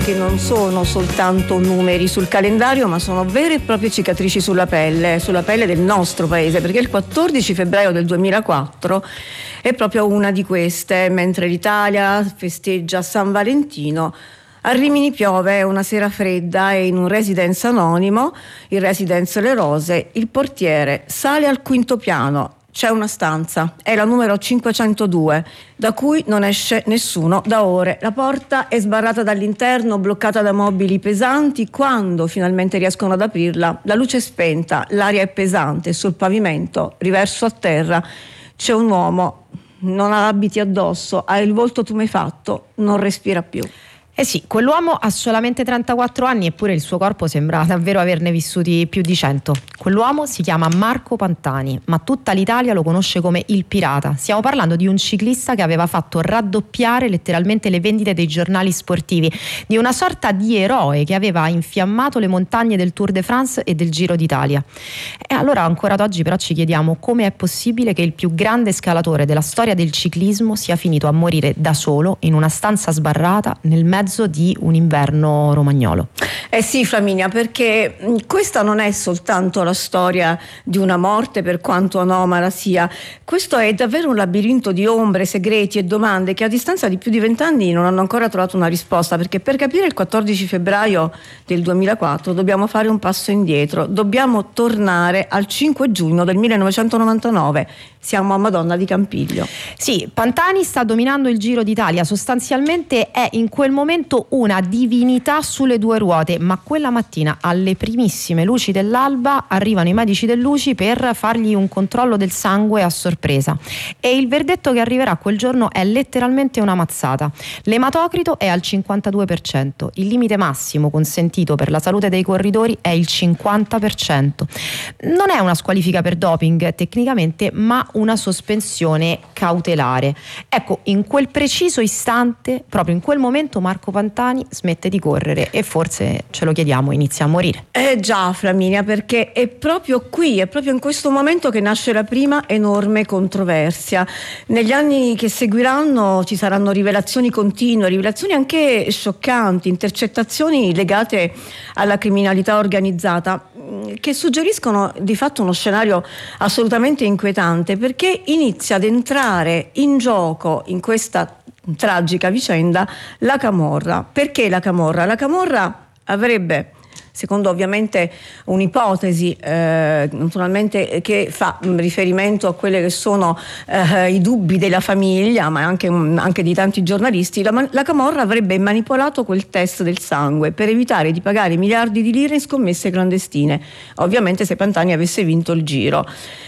che non sono soltanto numeri sul calendario, ma sono vere e proprie cicatrici sulla pelle del nostro paese, perché il 14 febbraio del 2004 è proprio una di queste. Mentre l'Italia festeggia San Valentino, a Rimini piove una sera fredda e in un residence anonimo, il residence Le Rose, il portiere sale al quinto piano. C'è una stanza, è la numero 502, da cui non esce nessuno da ore. La porta è sbarrata dall'interno, bloccata da mobili pesanti. Quando finalmente riescono ad aprirla, la luce è spenta, l'aria è pesante, sul pavimento, riverso a terra, c'è un uomo, non ha abiti addosso, ha il volto tumefatto, non respira più. Eh sì, quell'uomo ha solamente 34 anni eppure il suo corpo sembra davvero averne vissuti più di 100. Quell'uomo si chiama Marco Pantani, ma tutta l'Italia lo conosce come il pirata. Stiamo parlando di un ciclista che aveva fatto raddoppiare letteralmente le vendite dei giornali sportivi, di una sorta di eroe che aveva infiammato le montagne del Tour de France e del Giro d'Italia. E allora ancora ad oggi però ci chiediamo come è possibile che il più grande scalatore della storia del ciclismo sia finito a morire da solo in una stanza sbarrata nel mezzo di un inverno romagnolo. Eh sì, Flaminia, perché questa non è soltanto la storia di una morte, per quanto anomala sia. Questo è davvero un labirinto di ombre, segreti e domande che a distanza di più di 20 anni non hanno ancora trovato una risposta, perché per capire il 14 febbraio del 2004 dobbiamo fare un passo indietro, dobbiamo tornare al 5 giugno del 1999. Siamo a Madonna di Campiglio. Sì, Pantani sta dominando il Giro d'Italia, sostanzialmente è in quel momento una divinità sulle due ruote, ma quella mattina alle primissime luci dell'alba arrivano i medici dell'UCI per fargli un controllo del sangue a sorpresa e il verdetto che arriverà quel giorno è letteralmente una mazzata. L'ematocrito è al 52%, il limite massimo consentito per la salute dei corridori è il 50%. Non è una squalifica per doping tecnicamente, ma una sospensione cautelare. Ecco, in quel preciso istante, proprio in quel momento, Marco Pantani smette di correre e forse, ce lo chiediamo, inizia a morire. Già, Flaminia, perché è proprio qui, è proprio in questo momento che nasce la prima enorme controversia. Negli anni che seguiranno ci saranno rivelazioni continue, rivelazioni anche scioccanti, intercettazioni legate alla criminalità organizzata, che suggeriscono di fatto uno scenario assolutamente inquietante, perché inizia ad entrare in gioco in questa tragica vicenda la camorra. Perché la camorra? La camorra avrebbe, secondo ovviamente un'ipotesi naturalmente che fa riferimento a quelle che sono i dubbi della famiglia, ma anche di tanti giornalisti, la camorra avrebbe manipolato quel test del sangue per evitare di pagare miliardi di lire in scommesse clandestine, ovviamente se Pantani avesse vinto il Giro.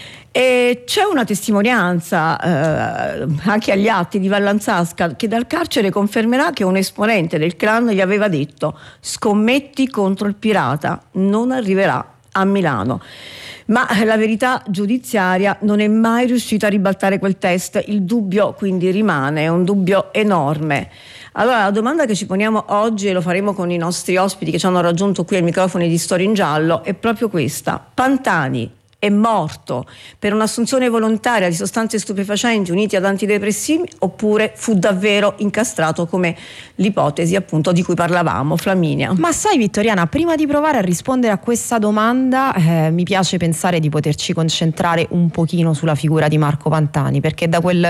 E c'è una testimonianza anche agli atti di Vallanzasca, che dal carcere confermerà che un esponente del clan gli aveva detto: scommetti contro il pirata, non arriverà a Milano. Ma la verità giudiziaria non è mai riuscita a ribaltare quel test. Il dubbio quindi rimane, è un dubbio enorme. Allora la domanda che ci poniamo oggi, e lo faremo con i nostri ospiti che ci hanno raggiunto qui ai microfoni di Storia in Giallo, è proprio questa: Pantani è morto per un'assunzione volontaria di sostanze stupefacenti uniti ad antidepressivi, oppure fu davvero incastrato, come l'ipotesi appunto di cui parlavamo, Flaminia? Ma sai, Vittoriana, prima di provare a rispondere a questa domanda mi piace pensare di poterci concentrare un pochino sulla figura di Marco Pantani, perché da quel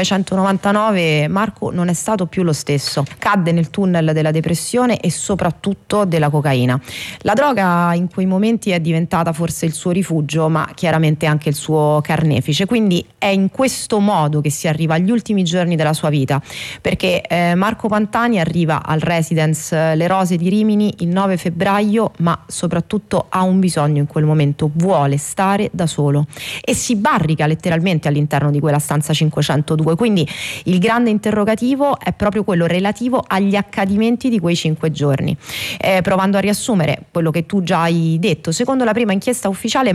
1999 Marco non è stato più lo stesso. Cadde nel tunnel della depressione e soprattutto della cocaina. La droga in quei momenti è diventata forse il suo rifugio, ma chiaramente anche il suo carnefice. Quindi è in questo modo che si arriva agli ultimi giorni della sua vita, perché Marco Pantani arriva al residence Le Rose di Rimini il 9 febbraio, ma soprattutto ha un bisogno in quel momento, vuole stare da solo e si barrica letteralmente all'interno di quella stanza 502. Quindi il grande interrogativo è proprio quello relativo agli accadimenti di quei 5 giorni. Provando a riassumere quello che tu già hai detto, secondo la prima inchiesta ufficiale Marco aveva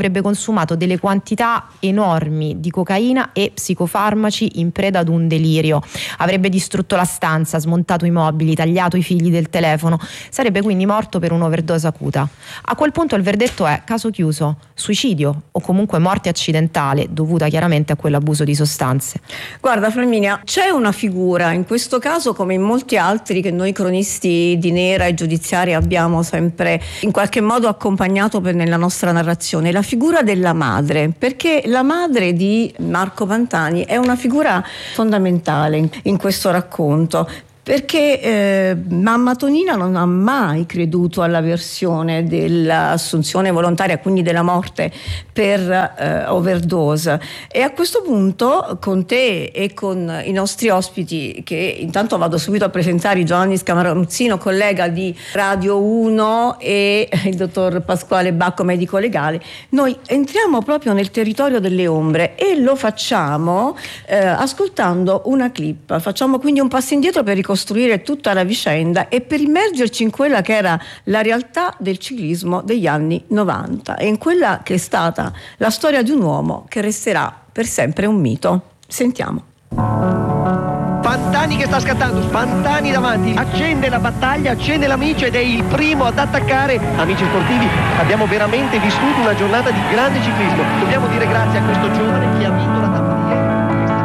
avrebbe consumato delle quantità enormi di cocaina e psicofarmaci in preda ad un delirio. Avrebbe distrutto la stanza, smontato i mobili, tagliato i fili del telefono. Sarebbe quindi morto per un'overdose acuta. A quel punto il verdetto è caso chiuso, suicidio o comunque morte accidentale dovuta chiaramente a quell'abuso di sostanze. Guarda Flaminia, c'è una figura, in questo caso come in molti altri, che noi cronisti di nera e giudiziari abbiamo sempre in qualche modo accompagnato nella nostra narrazione, la figura della madre, perché la madre di Marco Pantani è una figura fondamentale in questo racconto. Perché mamma Tonina non ha mai creduto alla versione dell'assunzione volontaria, quindi della morte per overdose, e a questo punto con te e con i nostri ospiti, che intanto vado subito a presentare, Giovanni Scamaramuzzino, collega di Radio 1, e il dottor Pasquale Bacco, medico legale, noi entriamo proprio nel territorio delle ombre e lo facciamo ascoltando una clip. Facciamo quindi un passo indietro per ricostruire tutta la vicenda e per immergerci in quella che era la realtà del ciclismo degli anni 90 e in quella che è stata la storia di un uomo che resterà per sempre un mito. Sentiamo. Pantani che sta scattando, Pantani davanti, accende la battaglia, accende la micia ed è il primo ad attaccare. Amici sportivi, abbiamo veramente vissuto una giornata di grande ciclismo. Dobbiamo dire grazie a questo giovane che ha vinto la tappa di ieri.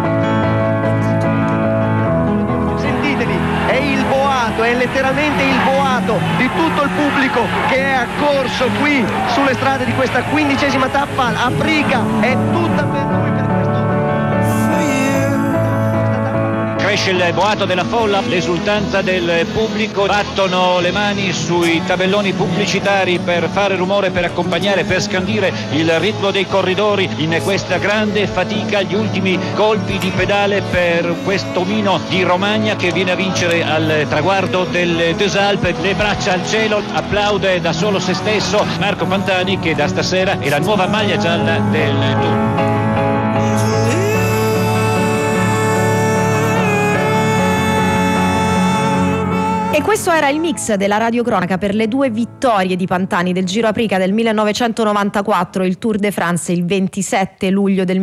È il boato, è letteralmente il boato di tutto il pubblico che è accorso qui sulle strade di questa 15ª tappa a Briga. È tutta per noi, per questo. Cresce il boato della folla, l'esultanza del pubblico, battono le mani sui tabelloni pubblicitari per fare rumore, per accompagnare, per scandire il ritmo dei corridori in questa grande fatica, gli ultimi colpi di pedale per questo omino di Romagna che viene a vincere al traguardo del Deux Alpes, le braccia al cielo, applaude da solo se stesso Marco Pantani, che da stasera è la nuova maglia gialla del Tour. E questo era il mix della radiocronaca per le 2 vittorie di Pantani del Giro Aprica del 1994, il Tour de France il 27 luglio del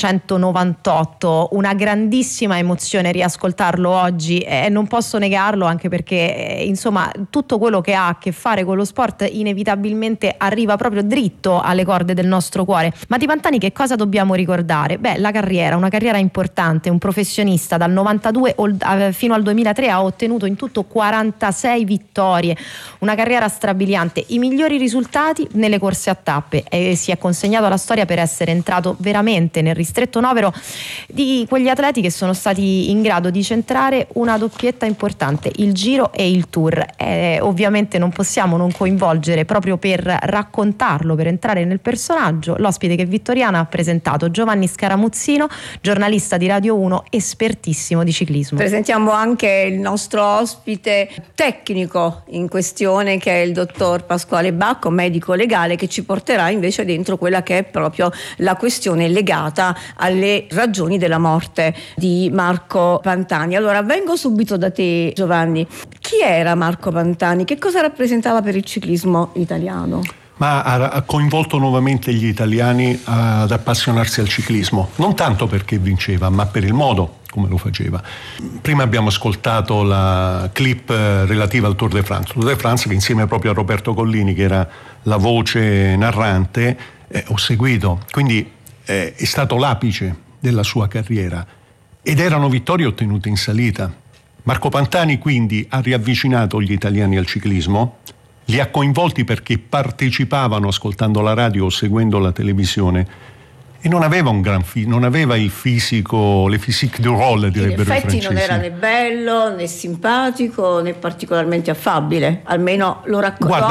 1998. Una grandissima emozione riascoltarlo oggi e non posso negarlo, anche perché insomma tutto quello che ha a che fare con lo sport inevitabilmente arriva proprio dritto alle corde del nostro cuore. Ma di Pantani che cosa dobbiamo ricordare? Beh, la carriera, una carriera importante, un professionista. Dal 92 fino al 2003 ha ottenuto in tutto 46 vittorie, una carriera strabiliante, i migliori risultati nelle corse a tappe, e si è consegnato alla storia per essere entrato veramente nel ristretto novero di quegli atleti che sono stati in grado di centrare una doppietta importante, il Giro e il Tour. Ovviamente non possiamo non coinvolgere, proprio per raccontarlo, per entrare nel personaggio, l'ospite che Vittoriana ha presentato, Giovanni Scaramuzzino, giornalista di Radio 1, espertissimo di ciclismo. Presentiamo anche il nostro ospite tecnico in questione, che è il dottor Pasquale Bacco, medico legale, che ci porterà invece dentro quella che è proprio la questione legata alle ragioni della morte di Marco Pantani. Allora vengo subito da te, Giovanni. Chi era Marco Pantani? Che cosa rappresentava per il ciclismo italiano? Ma ha coinvolto nuovamente gli italiani ad appassionarsi al ciclismo, non tanto perché vinceva, ma per il modo come lo faceva. Prima abbiamo ascoltato la clip relativa al Tour de France, che insieme proprio a Roberto Collini, che era la voce narrante, ho seguito. Quindi è stato l'apice della sua carriera ed erano vittorie ottenute in salita. Marco Pantani quindi ha riavvicinato gli italiani al ciclismo, li ha coinvolti perché partecipavano ascoltando la radio o seguendo la televisione, e non aveva non aveva il fisico, le physique du rôle, direbbero i francesi. In effetti non era né bello né simpatico né particolarmente affabile, almeno lo Guarda,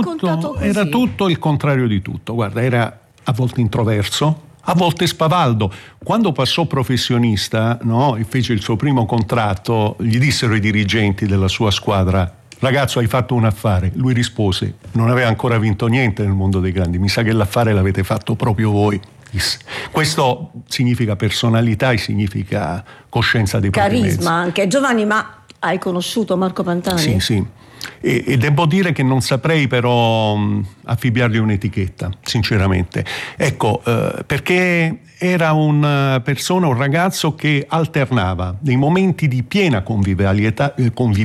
era tutto il contrario di tutto. Guarda, era a volte introverso, a volte spavaldo. Quando passò professionista, no, e fece il suo primo contratto, gli dissero i dirigenti della sua squadra: ragazzo, hai fatto un affare. Lui rispose: non aveva ancora vinto niente nel mondo dei grandi, mi sa che l'affare l'avete fatto proprio voi. Questo significa personalità e significa coscienza dei propri mezzi. Carisma anche. Giovanni, ma hai conosciuto Marco Pantani? Sì. e devo dire che non saprei però affibbiargli un'etichetta, sinceramente. Ecco, perché era un ragazzo che alternava dei momenti di piena convivialità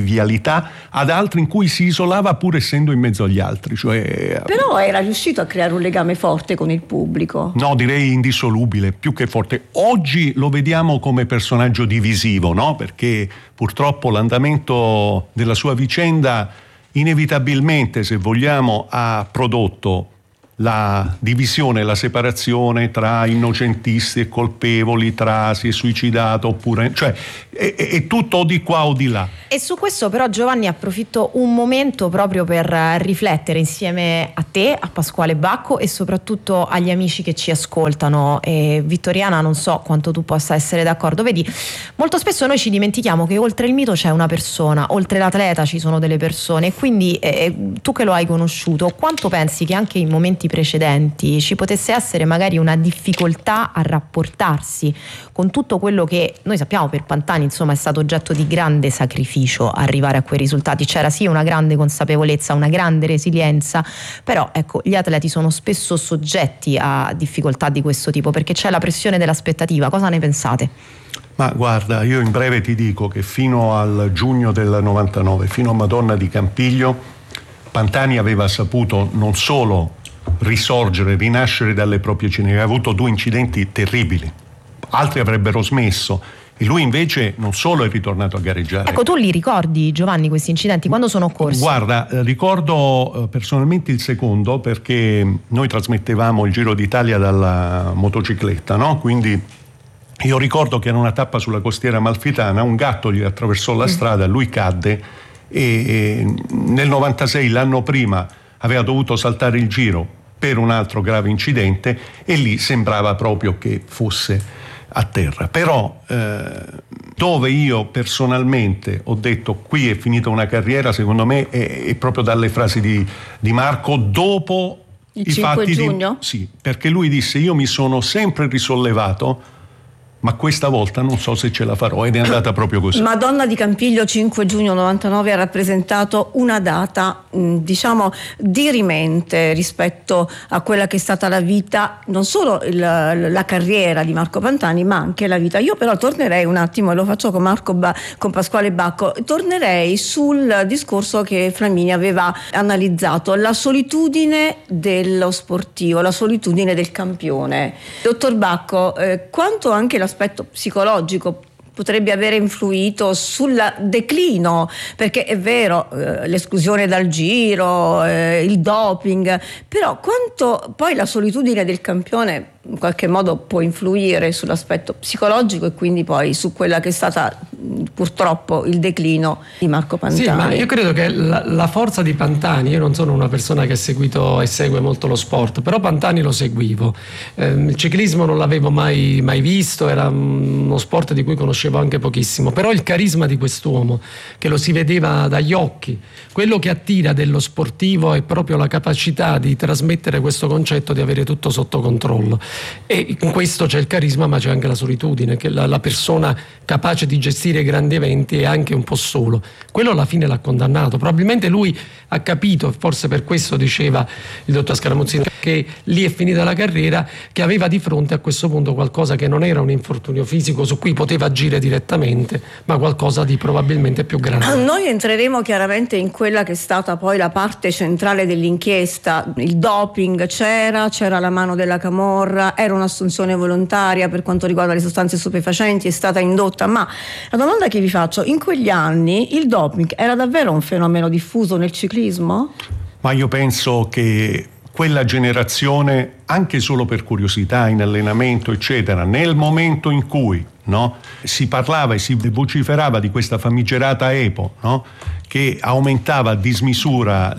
ad altri in cui si isolava pur essendo in mezzo agli altri. Però era riuscito a creare un legame forte con il pubblico. No, direi indissolubile, più che forte. Oggi lo vediamo come personaggio divisivo, no? Perché purtroppo l'andamento della sua vicenda inevitabilmente, se vogliamo, ha prodotto la divisione, la separazione tra innocentisti e colpevoli, tra si è suicidato oppure, cioè è tutto o di qua o di là. E su questo però, Giovanni, approfitto un momento proprio per riflettere insieme a te, a Pasquale Bacco e soprattutto agli amici che ci ascoltano. Vittoriana, non so quanto tu possa essere d'accordo. Vedi, molto spesso noi ci dimentichiamo che oltre il mito c'è una persona, oltre l'atleta ci sono delle persone, e quindi tu che lo hai conosciuto, quanto pensi che anche in momenti precedenti ci potesse essere magari una difficoltà a rapportarsi con tutto quello che noi sappiamo per Pantani, insomma, è stato oggetto di grande sacrificio arrivare a quei risultati? C'era sì una grande consapevolezza, una grande resilienza, però ecco, gli atleti sono spesso soggetti a difficoltà di questo tipo perché c'è la pressione dell'aspettativa. Cosa ne pensate? Ma guarda, io in breve ti dico che fino al giugno del 99, fino a Madonna di Campiglio, Pantani aveva saputo non solo risorgere, rinascere dalle proprie ceneri, ha avuto 2 incidenti terribili, altri avrebbero smesso, e lui invece non solo è ritornato a gareggiare. Ecco, tu li ricordi, Giovanni, questi incidenti? Quando sono occorsi? Guarda, ricordo personalmente il secondo, perché noi trasmettevamo il Giro d'Italia dalla motocicletta, no? Quindi io ricordo che era una tappa sulla costiera amalfitana, un gatto gli attraversò la strada, lui cadde e nel 96, l'anno prima, aveva dovuto saltare il Giro per un altro grave incidente e lì sembrava proprio che fosse a terra. Però dove io personalmente ho detto qui è finita una carriera, secondo me è proprio dalle frasi di Marco dopo il 5 giugno? Sì, perché lui disse: io mi sono sempre risollevato, ma questa volta non so se ce la farò, ed è andata proprio così. Madonna di Campiglio, 5 giugno 99, ha rappresentato una data diciamo dirimente rispetto a quella che è stata la vita, non solo la carriera di Marco Pantani, ma anche la vita. Io però tornerei un attimo, e lo faccio con Pasquale Bacco, tornerei sul discorso che Flaminia aveva analizzato, la solitudine dello sportivo, la solitudine del campione. Dottor Bacco, quanto anche l'aspetto psicologico potrebbe avere influito sul declino, perché è vero, l'esclusione dal Giro, il doping, però quanto poi la solitudine del campione in qualche modo può influire sull'aspetto psicologico e quindi poi su quella che è stata purtroppo il declino di Marco Pantani. Sì, ma io credo che la forza di Pantani, io non sono una persona che ha seguito e segue molto lo sport, però Pantani lo seguivo, il ciclismo non l'avevo mai visto, era uno sport di cui conoscevo anche pochissimo, però il carisma di quest'uomo, che lo si vedeva dagli occhi, quello che attira dello sportivo è proprio la capacità di trasmettere questo concetto di avere tutto sotto controllo, e in questo c'è il carisma, ma c'è anche la solitudine, che la persona capace di gestire grandi eventi è anche un po' solo. Quello alla fine l'ha condannato, probabilmente lui ha capito, forse per questo diceva il dottor Scaramuzzino che lì è finita la carriera, che aveva di fronte a questo punto qualcosa che non era un infortunio fisico su cui poteva agire direttamente, ma qualcosa di probabilmente più grande. Noi entreremo chiaramente in quella che è stata poi la parte centrale dell'inchiesta. Il doping c'era la mano della camorra, era un'assunzione volontaria per quanto riguarda le sostanze stupefacenti, è stata indotta, ma la domanda che vi faccio, in quegli anni il doping era davvero un fenomeno diffuso nel ciclismo? Ma io penso che quella generazione, anche solo per curiosità in allenamento eccetera, nel momento in cui si parlava e si vociferava di questa famigerata EPO, che aumentava a dismisura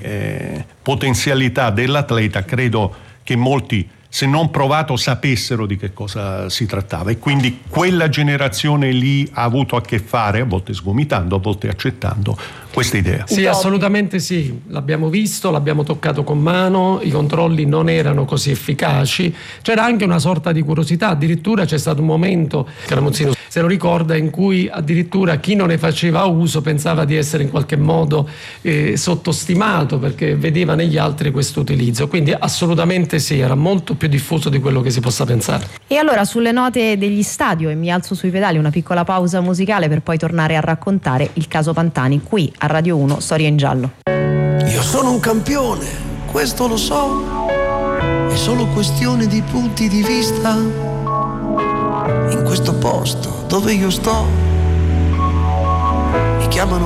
le potenzialità dell'atleta, credo che molti, se non provato, sapessero di che cosa si trattava, e quindi quella generazione lì ha avuto a che fare, a volte sgomitando, a volte accettando, questa idea. Sì, assolutamente sì, l'abbiamo visto, l'abbiamo toccato con mano, i controlli non erano così efficaci, c'era anche una sorta di curiosità, addirittura c'è stato un momento, Scaramuzzino se lo ricorda, in cui addirittura chi non ne faceva uso pensava di essere in qualche modo sottostimato perché vedeva negli altri questo utilizzo, quindi assolutamente sì, era molto più diffuso di quello che si possa pensare. E allora sulle note degli stadio e mi alzo sui pedali, una piccola pausa musicale per poi tornare a raccontare il caso Pantani qui a Radio 1 Storia in Giallo. Io sono un campione, questo lo so, è solo questione di punti di vista. In questo posto dove io sto mi chiamano